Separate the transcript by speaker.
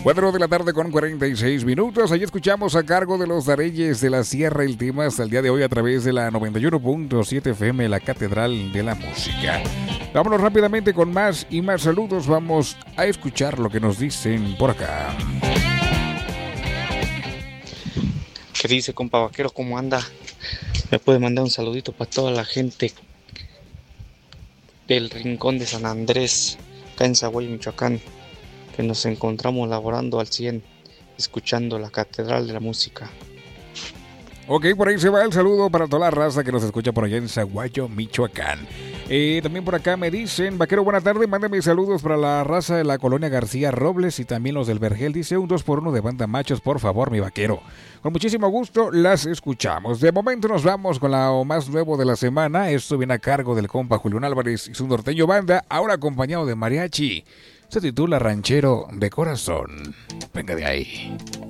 Speaker 1: 4 de la tarde con 46 minutos. Ahí escuchamos a cargo de los Dareyes de la Sierra el tema hasta el día de hoy a través de la 91.7 FM, la Catedral de la Música. Vámonos rápidamente con más y más saludos. Vamos a escuchar lo que nos dicen por acá.
Speaker 2: ¿Qué dice, compa vaquero? ¿Cómo anda? Me puede mandar un saludito para toda la gente del Rincón de San Andrés, acá en Zaguay, Michoacán, que nos encontramos laborando al 100, escuchando la Catedral de la Música.
Speaker 1: Ok, por ahí se va el saludo para toda la raza que nos escucha por allá en Zaguayo, Michoacán. También por acá me dicen, vaquero, buena tarde, mándame saludos para la raza de la colonia García Robles y también los del Vergel. Dice un 2x1 de banda machos, por favor, mi vaquero. Con muchísimo gusto las escuchamos. De momento nos vamos con lo más nuevo de la semana. Esto viene a cargo del compa Julián Álvarez y su norteño banda, ahora acompañado de mariachi. Se titula Ranchero de Corazón. Venga de ahí.